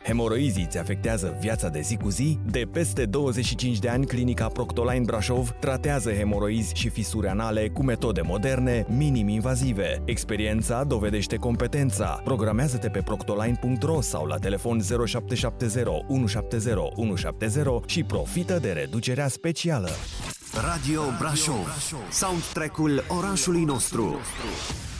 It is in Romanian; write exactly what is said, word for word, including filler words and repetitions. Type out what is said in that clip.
Hemoroizii îți afectează viața de zi cu zi? De peste douăzeci și cinci de ani, clinica Proctoline Brașov tratează hemoroizi și fisuri anale cu metode moderne, minim-invazive. Experiența dovedește competența. Programează-te pe proctoline punct ro sau la telefon zero șapte șapte zero unu șapte zero unu șapte zero și profită de reducerea specială. Radio Brașov, soundtrack-ul orașului nostru.